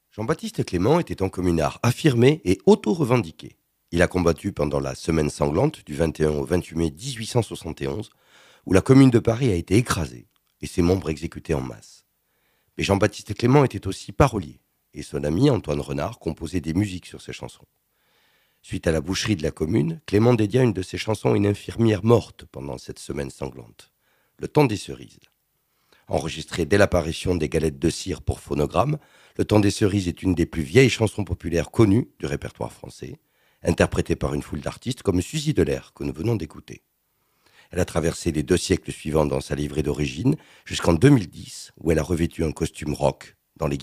Jean-Baptiste Clément était un communard affirmé et auto-revendiqué. Il a combattu pendant la Semaine sanglante du 21 au 28 mai 1871, où la commune de Paris a été écrasée et ses membres exécutés en masse. Mais Jean-Baptiste Clément était aussi parolier, et son ami Antoine Renard composait des musiques sur ses chansons. Suite à la boucherie de la commune, Clément dédia une de ses chansons à une infirmière morte pendant cette Semaine sanglante, Le Temps des cerises. Enregistrée dès l'apparition des galettes de cire pour phonogramme, Le Temps des cerises est une des plus vieilles chansons populaires connues du répertoire français, interprétée par une foule d'artistes comme Suzy Delair, que nous venons d'écouter. Elle a traversé les 2 siècles suivants dans sa livrée d'origine, jusqu'en 2010, où elle a revêtu un costume rock dans les